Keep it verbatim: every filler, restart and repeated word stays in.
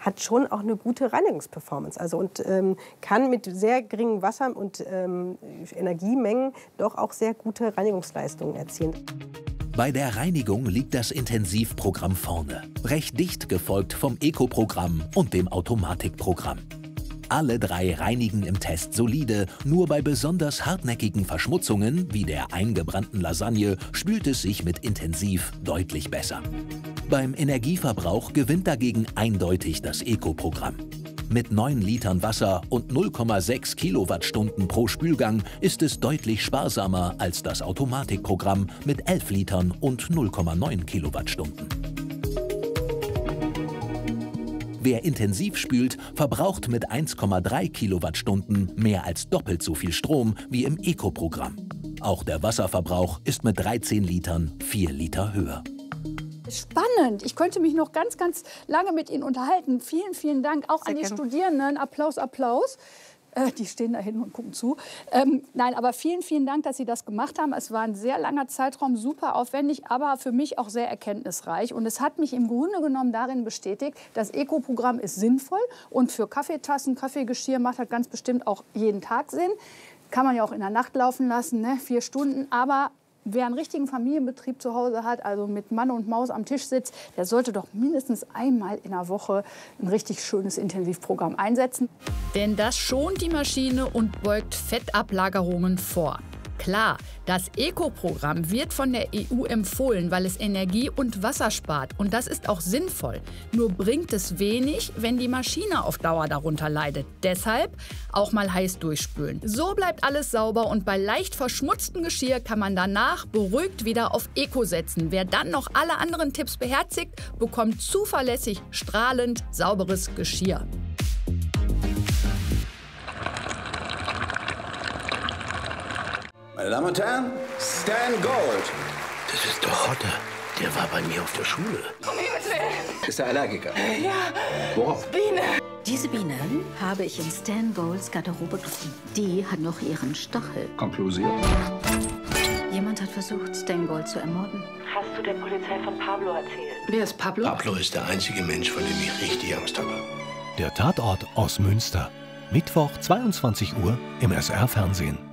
hat schon auch eine gute Reinigungsperformance. Also und ähm, kann mit sehr geringem Wasser und ähm, Energiemengen doch auch sehr gute Reinigungsleistungen erzielen. Bei der Reinigung liegt das Intensivprogramm vorne, recht dicht gefolgt vom Eco-Programm und dem Automatikprogramm. Alle drei reinigen im Test solide, nur bei besonders hartnäckigen Verschmutzungen, wie der eingebrannten Lasagne, spült es sich mit Intensiv deutlich besser. Beim Energieverbrauch gewinnt dagegen eindeutig das Eco-Programm. Mit neun Litern Wasser und null Komma sechs Kilowattstunden pro Spülgang ist es deutlich sparsamer als das Automatikprogramm mit elf Litern und null Komma neun Kilowattstunden. Wer intensiv spült, verbraucht mit eins Komma drei Kilowattstunden mehr als doppelt so viel Strom wie im Eco-Programm. Auch der Wasserverbrauch ist mit dreizehn Litern vier Liter höher. Spannend. Ich könnte mich noch ganz, ganz lange mit Ihnen unterhalten. Vielen, vielen Dank. Auch an die Studierenden. Applaus, Applaus. Äh, die stehen da hinten und gucken zu. Ähm, nein, aber vielen, vielen Dank, dass Sie das gemacht haben. Es war ein sehr langer Zeitraum, super aufwendig, aber für mich auch sehr erkenntnisreich. Und es hat mich im Grunde genommen darin bestätigt, das Eco-Programm ist sinnvoll. Und für Kaffeetassen, Kaffeegeschirr macht das ganz bestimmt auch jeden Tag Sinn. Kann man ja auch in der Nacht laufen lassen, ne? Vier Stunden. Aber wer einen richtigen Familienbetrieb zu Hause hat, also mit Mann und Maus am Tisch sitzt, der sollte doch mindestens einmal in der Woche ein richtig schönes Intensivprogramm einsetzen. Denn das schont die Maschine und beugt Fettablagerungen vor. Klar, das Eco-Programm wird von der E U empfohlen, weil es Energie und Wasser spart. Und das ist auch sinnvoll. Nur bringt es wenig, wenn die Maschine auf Dauer darunter leidet. Deshalb auch mal heiß durchspülen. So bleibt alles sauber und bei leicht verschmutztem Geschirr kann man danach beruhigt wieder auf Eco setzen. Wer dann noch alle anderen Tipps beherzigt, bekommt zuverlässig strahlend sauberes Geschirr. Meine Damen und Herren, Stan Gold. Das ist doch Hotte. Der war bei mir auf der Schule. Um Himmels Willen. Ist er Allergiker? Ja. Worauf? Biene. Diese Biene habe ich in Stan Golds Garderobe gefunden. Die hat noch ihren Stachel. Konklusion. Jemand hat versucht, Stan Gold zu ermorden. Hast du der Polizei von Pablo erzählt? Wer ist Pablo? Pablo ist der einzige Mensch, von dem ich richtig Angst habe. Der Tatort aus Münster. Mittwoch, zweiundzwanzig Uhr im S R-Fernsehen.